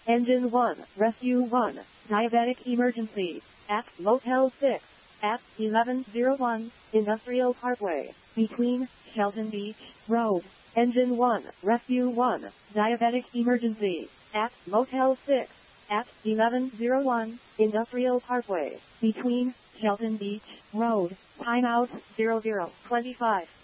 Engine 1, Rescue 1, Diabetic Emergency, at Motel 6, at 1101, Industrial Parkway, between Shelton Beach Road. Engine 1, Rescue 1, Diabetic Emergency, at Motel 6, at 1101, Industrial Parkway, between Shelton Beach Road. Timeout 0025.